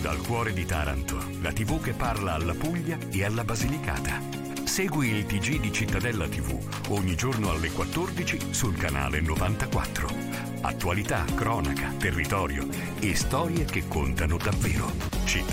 Dal cuore di Taranto, la TV che parla alla Puglia e alla Basilicata. Segui il TG di Cittadella TV ogni giorno alle 14 sul canale 94. Attualità, cronaca, territorio e storie che contano davvero. Cittadella